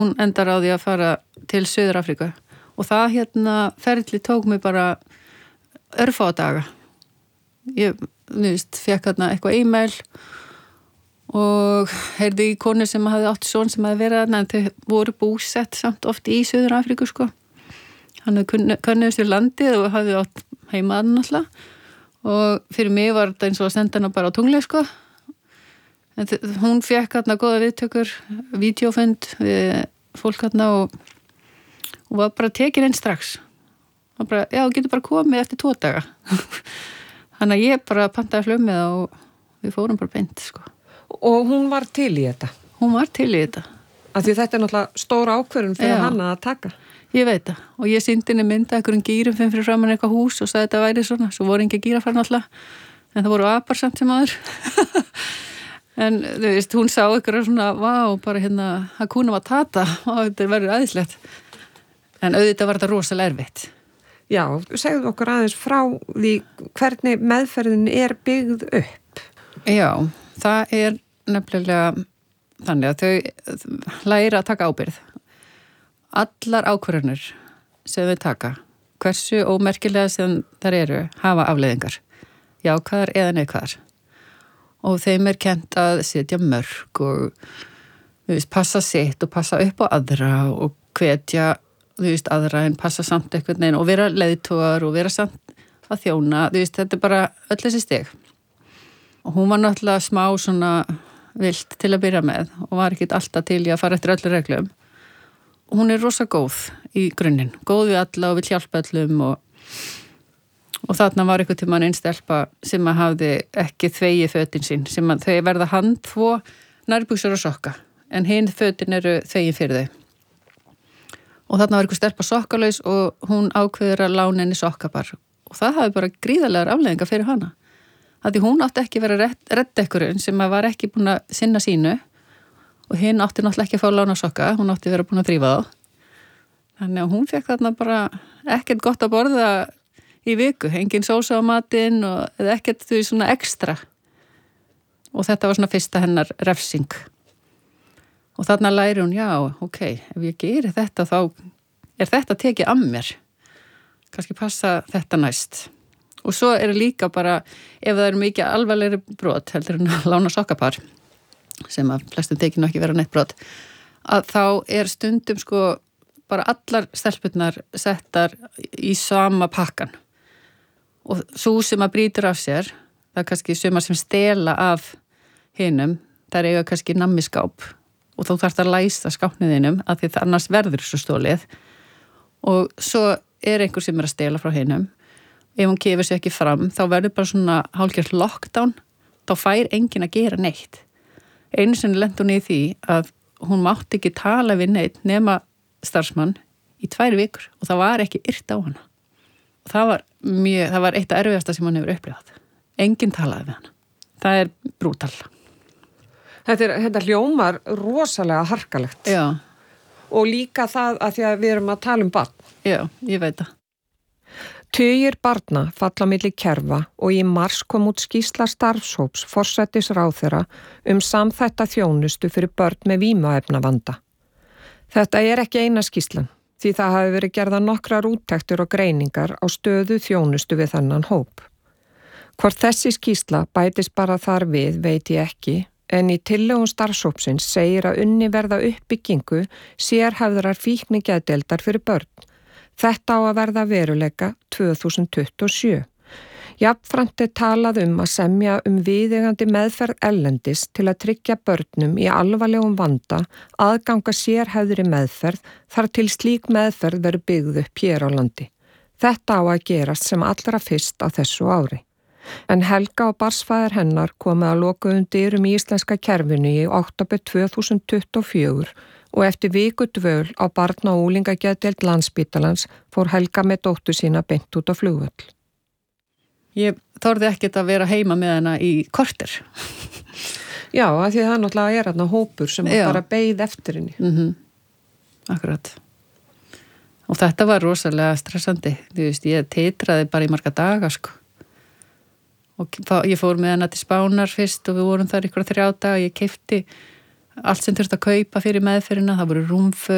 Hún endar á því að fara til Suður Afríku og það ferli tók mig bara örfá daga. Ég, fekk eitthvað e-mail og heyrði í konu sem hafði átt son sem hafði verið þarna en þau voru búsett samt oft í Suður Afríku sko. Hann könnuðist við landið og hafði átt heima þarna alltaf og fyrir mig var þetta eins og að senda hana bara á tunglið sko. En hún fekk þarna góða viðtökur, vídeófund við fólk þarna og var bara tekin inn strax. Og bara, já, þú getur bara komið eftir 2 daga. Þannig að ég bara pantaði flug með það og við fórum bara beint sko. Og hún var til í þetta? Hún var til í þetta. Af því þetta er náttúrulega stóra ákvörðun fyrir hana að taka. Ég veit það. Og ég sýndi henni mynda einhverjum gýrum fyrir framan eitthvað hús og sagði þetta væri svona. Svo voru engin gýrafar náttúrulega. En það voru apar samt sem aður. En þú veist, hún sá eitthvað svona, vá, bara Hakuna Matata. Og þetta verður æðislegt. En auðvitað var þetta rosalega erfitt. Já, segðu okkur aðeins frá því hvernig meðferðin er byggð upp. Já, það er nefnilega þannig að þau læra að taka ábyrgð. Allar ákvarðanir sem þau taka, hversu ómerkilega sem þær eru, hafa afleiðingar. Jákvæðar eða neikvæðar. Og þeim er kennt að setja mörk og passa sitt og passa upp á aðra og hvetja aðra en passa samt einhvern veginn og vera leiðtogar og vera samt að þjóna. Þetta er bara öll þessi stig. Og hún var náttúrulega smá svona vilt til að byrja með og var ekkit alltaf til í að fara eftir öllu reglum. Hún er rosa góð í grunninn, góð við alla og vill hjálpa öllum og þarna var einhvern tímann einn stelpa sem að hafði ekki þvegið fötin sín, sem að þau verða handþvo, nærbuxur og sokka, en hinn fötin eru þvegin fyrir þau. Og þarna var einhver stelpa sokkalaus og hún ákveður að lána henni sokkapar og það hafi bara gríðarlegar afleiðingar fyrir hana. Því hún átti ekki verið að redda ekkurinn sem var ekki búin að sinna sínu og hinn átti náttúrulega ekki að fá lána sokka, hún átti verið búin að drífa þá. Þannig að hún fekk þarna bara ekkert gott að borða í viku, engin sósa á matinn eða ekkert því svona ekstra. Og þetta var svona fyrsta hennar refsing. Og þarna læri hún, já, ok, ef ég geri þetta þá er þetta tekið af mér. Kannski passa þetta næst. Og svo er líka bara, ef það eru mikið alvarlegri brot, heldur en að lána sokkapar, sem að flestum tekið nú ekki vera neitt brot, að þá er stundum sko bara allar stelpurnar settar í sama pakkan. Og svo sem að brýtur af sér, það er kannski sumar sem stela af hinum, þær eiga kannski nammiskáp og þú þarft að læsa skápniðinum að því annars verður svo stólið. Og svo er einhver sem er að stela frá hinum. Ef hún kefur sér ekki fram, þá verður bara svona hálfgerð lockdown, þá fær enginn að gera neitt. Einu sinni lenti hún í því að hún mátti ekki tala við neitt nema starfsmann í 2 vikur og það var ekki yrt á hana. Og það var eitt af erfiðasta sem hann hefur upplifað. Enginn talaði við hana. Það er brútal. Þetta hljómar rosalega harkalegt. Já. Og líka það að því að við erum að tala um barn. Já, ég veit það. Tugir barna falla milli kerfa og í mars kom út skýrsla starfshóps forsætisráðherra samþætta þjónustu fyrir börn með vímuefnavanda. Þetta er ekki eina skýrslan, því það hafi verið gerða nokkrar úttektir og greiningar á stöðu þjónustu við þennan hóp. Hvort þessi skýrsla bætist bara þar við veit ég ekki, en í tillögum starfshópsins segir að unni verða uppbyggingu sérhæfðrar fíknigeðdeildar fyrir börn. Þetta á að verða veruleika 2027. Jafnframt er talað að semja viðeigandi meðferð erlendis til að tryggja börnum í alvarlegum vanda aðganga sérhæfðri meðferð þar til slík meðferð verður byggð upp hér á landi. Þetta á að gerast sem allra fyrst á þessu ári. En Helga og barnsfaðir hennar komu að lokuðum dyrum í íslenska kerfinu í október 2024 og eftir viku dvöl á barna- og unglingageðdeild Landspítalans fór Helga með dóttur sína beint út á flugvöll. Ég þorði ekkert að vera heima með hana í korter. Já, af því það náttúrulega er þarna hópur sem bara beið eftir henni. Akkurat. Og þetta var rosalega stressandi. Þú veist, ég titraði bara í marga daga, sko. Og ég fór með hana til Spánar fyrst og við vorum þar ykkur 3 daga. Ég keypti allt sem þurfti að kaupa fyrir meðferðina. Það voru rúmföt,